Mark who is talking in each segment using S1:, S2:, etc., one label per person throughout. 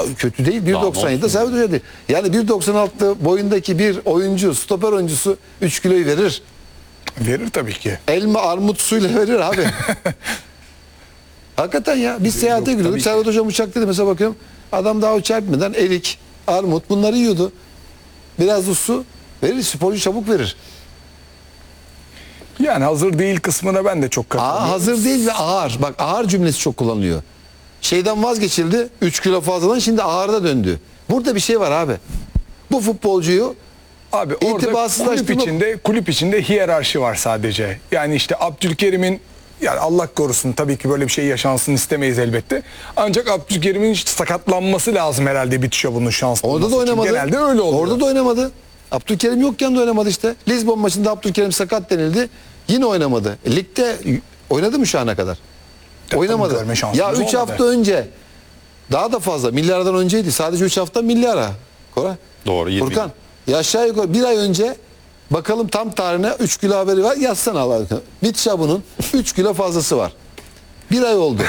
S1: kötü değil. 1.97'de Servet Hoca değil. Yani 1.96 boyundaki bir oyuncu, stoper oyuncusu 3 kiloyu verir.
S2: Verir tabii ki.
S1: Elma armut suyla verir abi. Hakikaten ya. Biz seyahate gidiyorduk. Servet Hocam uçaktaydı mesela, bakıyorum. Adam daha uçağa binmeden erik, armut bunları yiyordu. Biraz da su verir. Sporcu çabuk verir.
S2: Yani hazır değil kısmına ben de çok katılıyorum.
S1: Hazır değil ve ağır. Bak, ağır cümlesi çok kullanılıyor. Şeyden vazgeçildi. 3 kilo fazladan şimdi ağırda döndü. Burada bir şey var abi. Bu futbolcuyu
S2: Abi orada kulüp içinde hiyerarşi var sadece. Yani işte Abdülkerim'in, yani Allah korusun tabii ki böyle bir şey yaşansın istemeyiz elbette. Ancak Abdülkerim'in sakatlanması lazım herhalde bitiyor bunun şansı.
S1: Orada da oynamadı.
S2: Genelde öyle oluyor.
S1: Orada da oynamadı. Abdülkerim yokken de oynamadı işte. Lisbon maçında Abdülkerim sakat denildi. Yine oynamadı. Ligde oynadı mı şu ana kadar? Oynamadı. Ya 3 hafta önce, daha da fazla, milyardan önceydi. Sadece 3 hafta milyara. Koray.
S3: Doğru. 20.
S1: Furkan. Ya aşağı yukarı bir ay önce, bakalım tam tarihine, 3 kilo haberi var. Yazsana Allah aşkına. Bitşabun'un 3 kilo fazlası var. Bir ay oldu.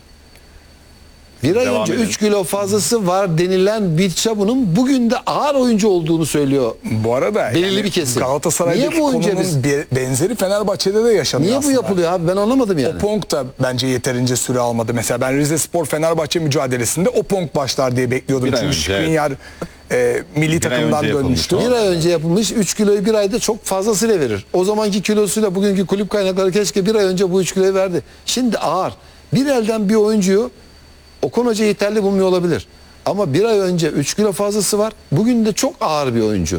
S1: Bir ay önce 3 kilo fazlası var denilen Bitşabun'un bugün de ağır oyuncu olduğunu söylüyor.
S2: Bu arada
S1: belirli bir kesim.
S2: Galatasaray'daki konunun benzeri Fenerbahçe'de de yaşanıyor
S1: Niye
S2: aslında.
S1: bu yapılıyor abi, ben anlamadım yani.
S2: Opong da bence yeterince süre almadı. Mesela ben Rizespor Fenerbahçe mücadelesinde Opong başlar diye bekliyordum. Çünkü Skriniar milli takımdan dönmüştü.
S1: Bir ay önce yapılmış 3 kiloyu bir ayda çok fazlasıyla verir. O zamanki kilosuyla bugünkü kulüp kaynakları keşke bir ay önce bu 3 kiloyu verdi. Şimdi ağır. Bir elden bir oyuncuyu Okan Hoca yeterli bulmuyor olabilir. Ama bir ay önce 3 kilo fazlası var. Bugün de çok ağır bir oyuncu.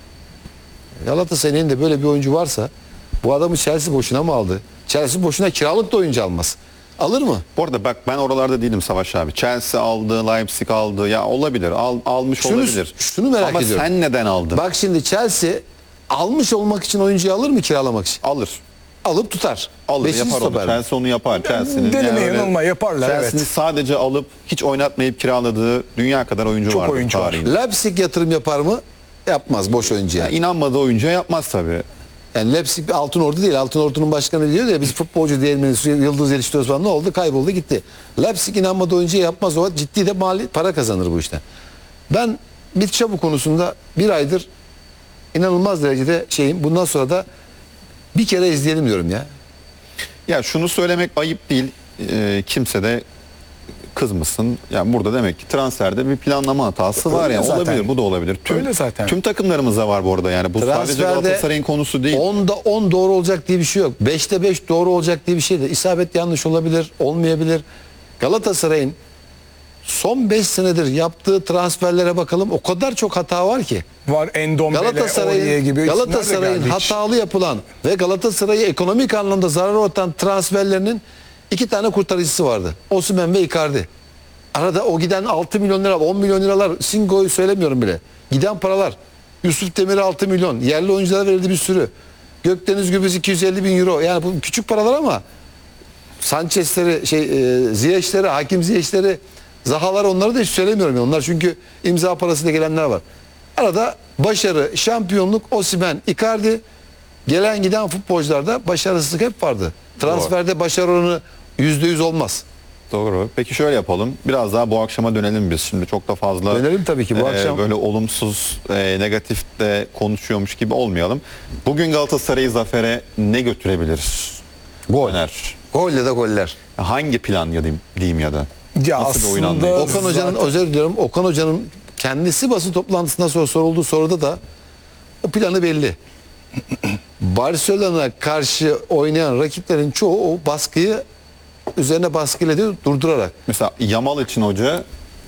S1: Galatasaray'ın de böyle bir oyuncu varsa, bu adamı Chelsea boşuna mı aldı? Chelsea boşuna kiralık da oyuncu almaz. Alır mı?
S3: Bu arada bak, ben oralarda değilim Savaş abi. Chelsea aldı, Leipzig aldı. Ya olabilir. Almış olabilir.
S1: Şunu merak
S3: Ama
S1: ediyorum.
S3: sen neden aldın?
S1: Bak şimdi Chelsea almış olmak için oyuncuyu alır mı kiralamak için?
S3: Alır.
S1: Alıp tutar.
S3: Alır,
S1: Beşinci
S3: yapar onu.
S1: stoper.
S3: Chelsea onu yapar. Chelsea'nin
S2: Deneme yanılma yaparlar,
S3: Chelsea'nin
S2: evet.
S3: sadece alıp hiç oynatmayıp kiraladığı dünya kadar oyuncu
S2: Çok
S3: vardır
S2: oyuncu var.
S3: tarihinde.
S1: Leipzig yatırım yapar mı? Yapmaz, boş oyuncuya.
S3: Yani inanmadığı oyuncuya yapmaz tabii.
S1: Yani Leipzig bir Altın Ordu değil. Altın Ordu'nun başkanı diyor ya, biz futbolcu diyelim, yıldız yetiştiriyoruz falan, ne oldu? Kayboldu gitti. Leipzig inanmadığı oyuncuya yapmaz. O ciddi de mali para kazanır bu işten. Ben Bitşabu konusunda bir aydır inanılmaz derecede şeyim. Bundan sonra da bir kere izleyelim diyorum ya.
S3: Ya şunu söylemek ayıp değil. Kimse de kızmasın. Yani burada demek ki transferde bir planlama hatası var. Yani
S2: zaten.
S3: olabilir, bu da olabilir.
S2: Öyle zaten.
S3: Tüm takımlarımızda var bu arada. Yani bu sadece Galatasaray'ın konusu değil.
S1: 10'da 10 doğru olacak diye bir şey yok. 5'te 5 doğru olacak diye bir şey de. İsabet yanlış olabilir, olmayabilir. Galatasaray'ın son 5 senedir yaptığı transferlere bakalım. O kadar çok hata var ki.
S2: Var Endombele, Oriye gibi.
S1: Galatasaray'ın hatalı yapılan ve Galatasaray'ı ekonomik anlamda zarar ortan transferlerinin 2 tane kurtarıcısı vardı. Osimhen ve Icardi. Arada o giden 6 milyon lira, 10 milyon liralar, Singo'yu söylemiyorum bile. Giden paralar. Yusuf Demir'e 6 milyon. Yerli oyunculara verildi bir sürü. Gökdeniz Gürbüz 250 bin euro. Yani bu küçük paralar ama Sanchez'leri, Ziyech'leri, Hakim Ziyech'leri, Zahalar, onları da hiç söylemiyorum. Yani. Onlar çünkü imza parasıyla gelenler var. Arada başarı, şampiyonluk, Osimhen, Icardi, gelen giden futbolcularda başarısızlık hep vardı. Transferde başarı oranı %100 olmaz.
S3: Doğru. Peki şöyle yapalım. Biraz daha bu akşama dönelim biz. Şimdi çok da fazla
S1: dönelim tabii ki bu akşam.
S3: Böyle olumsuz, negatif de konuşuyormuş gibi olmayalım. Bugün Galatasaray'ı zafere ne götürebilir?
S1: Gol.
S3: Öner.
S1: Golle de goller.
S3: Hangi plan diyeyim ya da?
S2: Ya
S3: nasıl bir oyun
S2: aslında
S3: anlayışı?
S1: Okan Hoca'nın, özür diliyorum, Okan Hoca'nın kendisi basın toplantısından sonra sorulduğu soruda da o planı belli. Barcelona karşı oynayan rakiplerin çoğu o baskıyı üzerine baskıyla değil, durdurarak.
S3: Mesela Yamal için hoca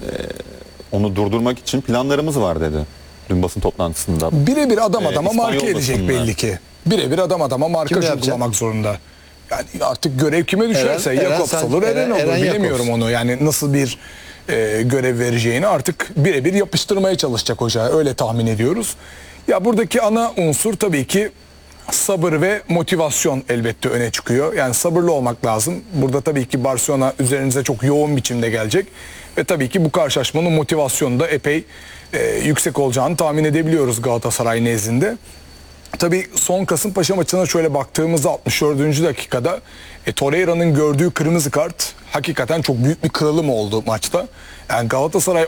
S3: onu durdurmak için planlarımız var dedi. Dün basın toplantısında.
S2: birebir adam adama
S3: İspanyol
S2: marke edecek
S3: basınına.
S2: belli ki. Birebir adam adama markaj uygulamak zorunda. Yani artık görev kime düşerse Jakobs olur, Eren olur. Bilemiyorum onu. Yani nasıl bir görev vereceğini artık birebir yapıştırmaya çalışacak hoca. Öyle tahmin ediyoruz. Ya buradaki ana unsur tabii ki sabır ve motivasyon elbette öne çıkıyor. Yani sabırlı olmak lazım. Burada tabii ki Barcelona üzerinize çok yoğun biçimde gelecek. Ve tabii ki bu karşılaşmanın motivasyonu da epey yüksek olacağını tahmin edebiliyoruz Galatasaray nezdinde. Tabii son Kasımpaşa maçına şöyle baktığımızda 64. dakikada Torreira'nın gördüğü kırmızı kart hakikaten çok büyük bir kırılım oldu maçta. Yani Galatasaray